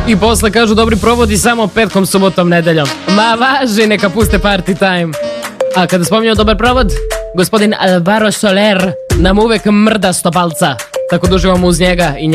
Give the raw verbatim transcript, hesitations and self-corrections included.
I posle kažu dobri provodi samo petkom, subotom, nedeljom. Ma važi, neka puste party time. A kada spominjamo dobar provod, gospodin Alvaro Soler nam uvek mrda stopalca. Tako da uživamo uz njega i